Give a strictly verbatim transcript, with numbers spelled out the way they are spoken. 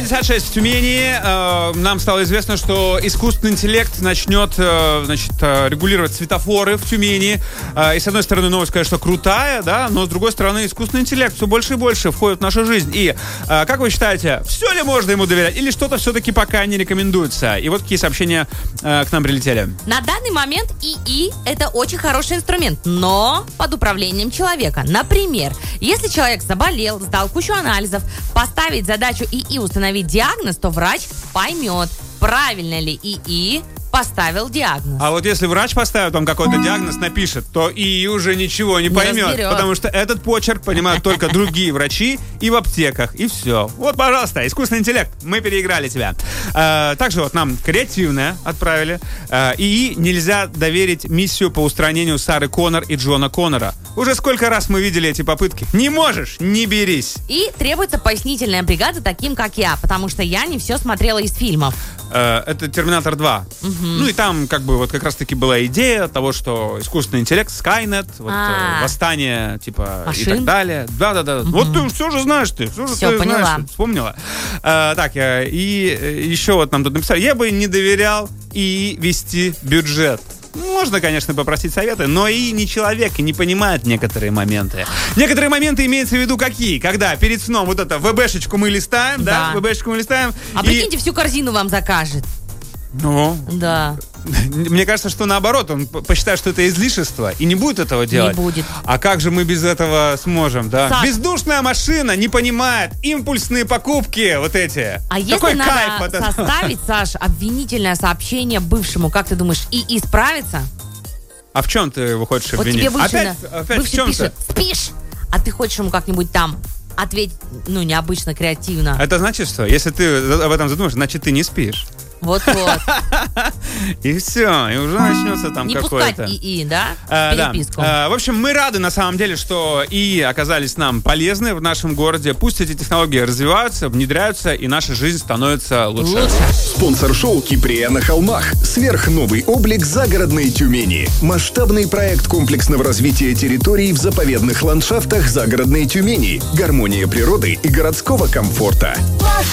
пятьдесят шесть в Тюмени. Нам стало известно, что искусственный интеллект начнет, значит, регулировать светофоры в Тюмени. И с одной стороны, новость, конечно, крутая, да, но с другой стороны, искусственный интеллект все больше и больше входит в нашу жизнь. И как вы считаете, все ли можно ему доверять, или что-то все-таки пока не рекомендуется? И вот какие сообщения к нам прилетели. На данный момент ИИ — это очень хороший инструмент, но под управлением человека. Например, если человек заболел, сдал кучу анализов, поставить задачу ИИ установить диагноз, то врач поймет, правильно ли ИИ поставил диагноз. А вот если врач поставит вам какой-то диагноз, напишет, то ИИ уже ничего не, не поймет. Разберет. Потому что этот почерк понимают только другие врачи и в аптеках. И все. Вот, пожалуйста, искусственный интеллект. Мы переиграли тебя. А, также вот нам креативное отправили. А, ИИ нельзя доверить миссию по устранению Сары Коннор и Джона Коннора. Уже сколько раз мы видели эти попытки. Не можешь, не берись. И требуется пояснительная бригада таким, как я, потому что я не все смотрела из фильмов. А, это «Терминатор два». Угу. Ну и там как бы вот как раз-таки была идея того, что искусственный интеллект, Skynet, вот, э, восстание, типа, машин? И так далее. Да-да-да. Угу. Вот ты все же знаешь ты. Все, же все ты поняла. Знаешь, вспомнила. А, так, э, и еще вот нам тут написали, я бы не доверял и вести бюджет. Можно, конечно, попросить советы, но и не человек, и не понимает некоторые моменты. Некоторые моменты имеются в виду какие? Когда перед сном вот это ВБшечку мы листаем, да, да ВБшечку мы листаем. А и... прикиньте, всю корзину вам закажет. Ну, да. Мне кажется, что наоборот, он посчитает, что это излишество, и не будет этого делать. Не будет. А как же мы без этого сможем, да? Саш. Бездушная машина не понимает импульсные покупки вот эти. А Какой если кайф надо от составить, Саш, обвинительное сообщение бывшему, как ты думаешь, и исправиться? А в чем ты его хочешь обвинить? Вот тебе бывший, опять, опять бывший в чем пишет, спишь, а ты хочешь ему как-нибудь там ответить, ну, необычно, креативно. Это значит что? Если ты об этом задумаешь, значит, ты не спишь. Вот-вот. И все, и уже начнется там не какое-то... Не пускать ИИ, да? А, переписку. Да. А, в общем, мы рады на самом деле, что ИИ оказались нам полезны в нашем городе. Пусть эти технологии развиваются, внедряются, и наша жизнь становится лучше. лучше. Спонсор шоу «Киприя на холмах». Сверхновый облик загородной Тюмени. Масштабный проект комплексного развития территорий в заповедных ландшафтах загородной Тюмени. Гармония природы и городского комфорта.